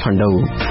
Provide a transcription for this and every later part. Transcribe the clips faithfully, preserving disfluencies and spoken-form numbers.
ठण्डौ।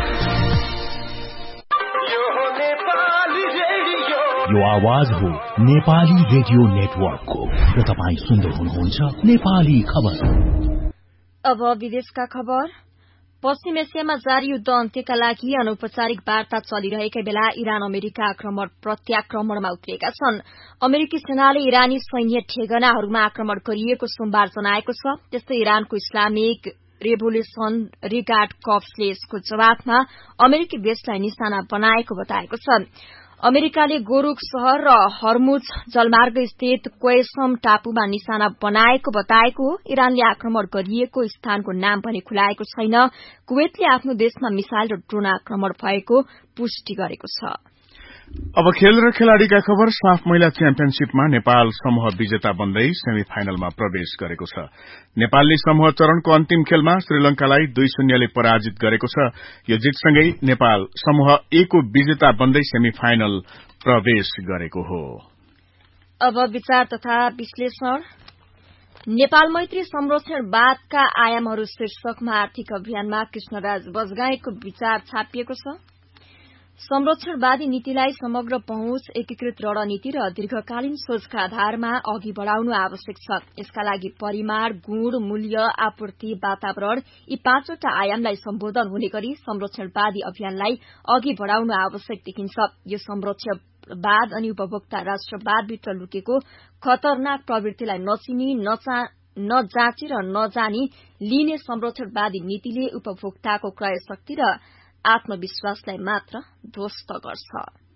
यो आवाज हो नेपाली रेडियो नेटवर्कको र तपाईँ सुन्दै हुनुहुन्छ नेपाली खबर। अब विदेशका खबर। पश्चिम एसियामा जारी युद्ध अन्त्यका लागि अनौपचारिक वार्ता चलिरहेकै बेला इरान अमेरिका आक्रमण प्रत्याक्रमणमा उत्रिएका छन्। अमेरिकी सेनाले इरानी सैन्य ठेगानाहरूमा आक्रमण गरिएको सोमबार जनाएको छ। त्यस्तै इरानको इस्लामिक रेभोल्युसन रिगार्ड कर्प्सले यसको जवाफमा अमेरिकी बेसलाई निशाना बनाएको बताएको छ। अमेरिकाले गोरुक शहर र हर्मुज जलमार्ग स्थित क्वेसम टापुमा निशाना बनाएको बताएको हो। इरानले आक्रमण गरिएको स्थानको नाम पनि खुलाएको छैन। कुवेतले आफ्नो देशमा मिसाइल र ड्रोन आक्रमण भएको पुष्टि गरेको छ। अब खेल र खेलाड़ीका खबर। साफ महिला च्याम्पियनशीपमा नेपाल समूह विजेता बन्दै सेमी फाइनलमा प्रवेश गरेको छ। नेपालले समूह चरणको अन्तिम खेलमा श्रीलंकालाई दुई शून्यले पराजित गरेको छ। यो जितसँगै नेपाल समूह ए को विजेता बन्दै सेमी फाइनल प्रवेश गरेको हो। अब विचार तथा विश्लेषण। नेपाल मैत्री संरक्षणवादका आयामहरू शीर्षकमा आर्थिक अभियानमा कृष्णराज बजगाईको विचार छापिएको छ। संरक्षणवादी नीतिलाई समग्र पहुँच, एकीकृत रणनीति र दीर्घकालीन सोचका आधारमा अघि बढ़ाउनु आवश्यक छ। यसका लागि परिमाण, गुण, मूल्य, आपूर्ति, वातावरण यी पाँचवटा आयामलाई सम्बोधन हुने गरी संरक्षणवादी अभियानलाई अघि बढ़ाउनु आवश्यक देखिन्छ। यो संरक्षणवाद अनि उपभोक्ता राष्ट्रवादभित्र लुकेको खतरनाक प्रवृत्तिलाई नचिनी, नजाँची र नजानी लिने संरक्षणवादी नीतिले उपभोक्ताको क्रय शक्ति र आत्मविश्वासलाई मात्र ध्वस्त गर्छ।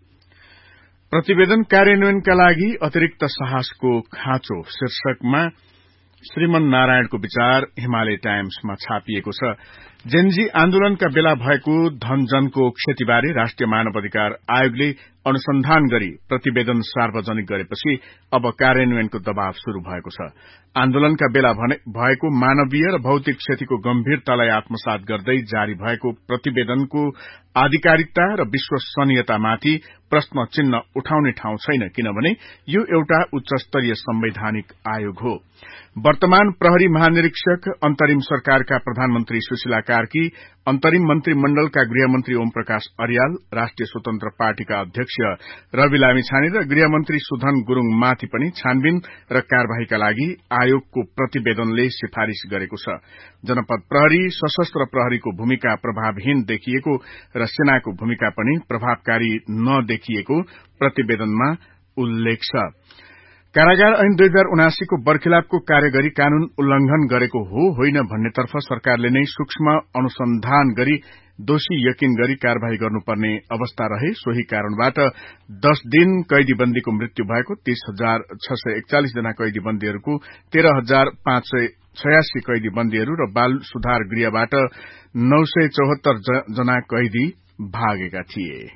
प्रतिवेदन कार्यान्वयनका लागि अतिरिक्त साहसको खाँचो शीर्षकमा श्रीमन नारायणको विचार हिमालय टाइम्समा छापिएको छ। जेनजी आन्दोलनका बेला भएको धनजनको क्षतिबारे राष्ट्रिय मानव अधिकार आयोगले अनुसन्धान गरी प्रतिवेदन सार्वजनिक गरेपछि अब कार्यान्वयनको दबाव शुरू भएको छ। आन्दोलनका बेला भएको मानवीय र भौतिक क्षतिको गम्भीरतालाई आत्मसात गर्दै जारी भएको प्रतिवेदनको आधिकारिकता र विश्वसनीयतामाथि प्रश्न चिन्ह उठाउने ठाउँ छैन, किनभने यो एउटा उच्चस्तरीय संवैधानिक आयोग हो। वर्तमान प्रहरी महानिरीक्षक, अन्तरिम सरकारका प्रधानमन्त्री सुशीला कार्की, अन्तरिम मन्त्रीमण्डलका गृहमन्त्री ओम प्रकाश अर्याल, राष्ट्रिय स्वतन्त्र पार्टीका अध्यक्ष रवि लामिछाने र गृहमन्त्री सुधन गुरूङ माथि पनि छानबिन र कार्यवाहीका लागि आयोगको प्रतिवेदनले सिफारिश गरेको छ। जनपद प्रहरी, सशस्त्र प्रहरीको भूमिका प्रभावहीन देखिएको र सेनाको भूमिका पनि प्रभावकारी नदेखिएको प्रतिवेदनमा उल्लेख छ। कारागार ऐन दुई हजार उनासी को बर्खिलाफको कार्य गरी कानून उल्लंघन गरेको हो होइन भन्नेतर्फ सरकारले नै सूक्ष्म अनुसन्धान गरी दोषी यकिन गरी कार्यवाही गर्नुपर्ने अवस्था रहे। सोही कारणबाट दस दिन कैदीबन्दीको मृत्यु भएको, तीस हजार छ सय एकचालिस जना कैदीबन्दीहरूको तेह्र हजार पाँच सय छयासी कैदीबन्दीहरू र बाल सुधार गृहबाट नौ सय चौहत्तर जना कैदी भागेका थिए।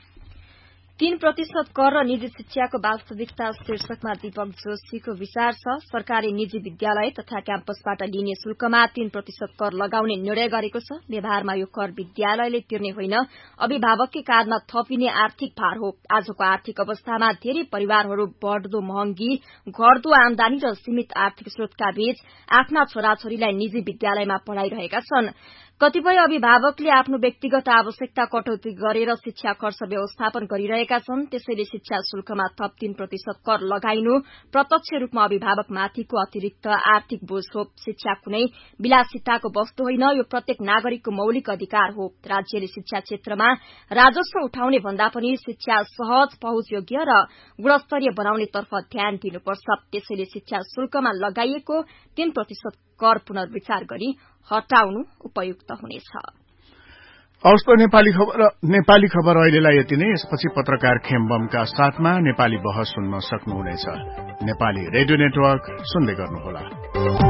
तीन प्रतिशत कर र निजी शिक्षाको वास्तविकता शीर्षकमा दीपक जोशीको विचार छ। सरकारले निजी विद्यालय तथा क्याम्पसबाट लिने शुल्कमा तीन प्रतिशत कर लगाउने निर्णय गरेको छ। व्यवहारमा यो कर विद्यालयले तिर्ने होइन, अभिभावककै काँधमा थपिने आर्थिक भार हो। आजको आर्थिक अवस्थामा धेरै परिवारहरू बढ़दो महँगी, घट्दो आमदानी र सीमित आर्थिक स्रोतका बीच आफ्ना छोराछोरीलाई निजी विद्यालयमा पढ़ाइरहेका छन्। कतिपय अभिभावकले आफ्नो व्यक्तिगत आवश्यकता कटौती गरेर शिक्षा खर्च व्यवस्थापन गरिरहेका छन्। त्यसैले शिक्षा शुल्कमा थप तीन प्रतिशत कर लगाइनु प्रत्यक्ष रूपमा अभिभावकमाथिको अतिरिक्त आर्थिक बोझ हो। शिक्षा कुनै विलासिताको वस्तु होइन, यो प्रत्येक नागरिकको मौलिक अधिकार हो। राज्यले शिक्षा क्षेत्रमा राजस्व उठाउने भन्दा पनि शिक्षा सहज, पहुँचयोग्य र गुणस्तरीय बनाउनेतर्फ ध्यान दिनुपर्छ। त्यसैले शिक्षा शुल्कमा लगाइएको तीन प्रतिशत कर पुनर्विचार गरी हटाउनु उपयुक्त हुनेछ। हवस् त नेपाली खबर नेपाली खबर अहिलेलाई यति नै। यसपछि पत्रकार खेम्बमका साथमा नेपाली बहस सुन्न सक्नुहुनेछ। नेपाली रेडियो नेटवर्क सुन्दै गर्नुहोला।